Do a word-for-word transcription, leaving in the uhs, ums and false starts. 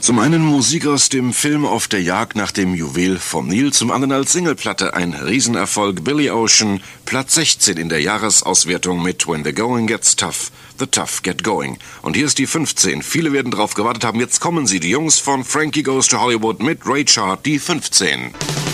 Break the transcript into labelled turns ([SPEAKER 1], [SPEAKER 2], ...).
[SPEAKER 1] Zum einen Musik aus dem Film Auf der Jagd nach dem Juwel vom Nil, zum anderen als Singleplatte ein Riesenerfolg. Billy Ocean, Platz sechzehn in der Jahresauswertung mit When the Going Gets Tough, The Tough Get Going. Und hier ist die fünfzehn. Viele werden drauf gewartet haben. Jetzt kommen sie, die Jungs von Frankie Goes to Hollywood mit Ray Charles, die fünfzehn.